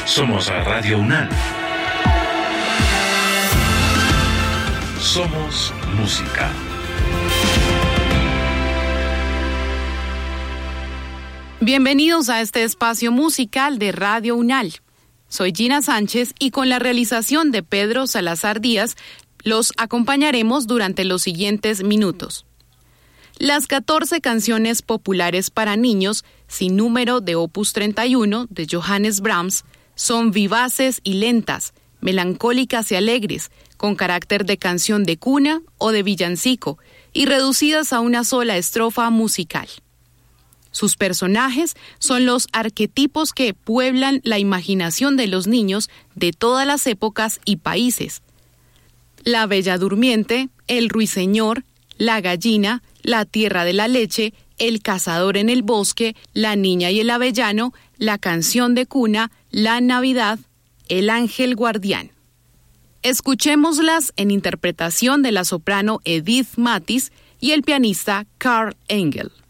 Somos Radio UNAM. Somos música. Bienvenidos a este espacio musical de Radio UNAM. Soy Gina Sánchez y con la realización de Pedro Salazar Díaz los acompañaremos durante los siguientes minutos. Las 14 canciones populares para niños sin número de Opus 31 de Johannes Brahms son vivaces y lentas, melancólicas y alegres, con carácter de canción de cuna o de villancico y reducidas a una sola estrofa musical. Sus personajes son los arquetipos que pueblan la imaginación de los niños de todas las épocas y países. La Bella Durmiente, el Ruiseñor, la Gallina, la Tierra de la Leche, el Cazador en el Bosque, la Niña y el Avellano, la Canción de Cuna, la Navidad, el Ángel Guardián. Escuchémoslas en interpretación de la soprano Edith Mathis y el pianista Karl Engel.